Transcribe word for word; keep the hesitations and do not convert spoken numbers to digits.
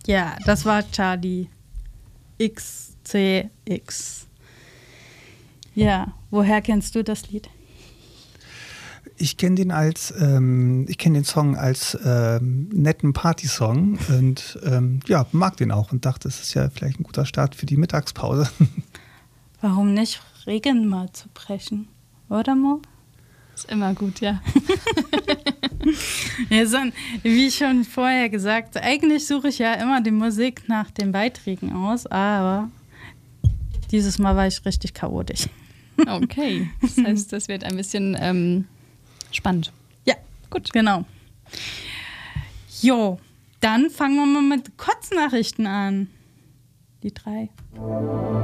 Ja, das war Charlie X C X. Ja, woher kennst du das Lied? Ich kenne den als, ähm, ich kenne den Song als ähm, netten Partysong und ähm, ja, mag den auch und dachte, es ist ja vielleicht ein guter Start für die Mittagspause. Warum nicht Regeln mal zu brechen, oder Mo? Ist immer gut, ja. Ja, so, wie schon vorher gesagt, eigentlich suche ich ja immer die Musik nach den Beiträgen aus, aber dieses Mal war ich richtig chaotisch. Okay, das heißt, das wird ein bisschen ähm, spannend. Ja, gut, genau. Jo, dann fangen wir mal mit Kurznachrichten an. Die drei.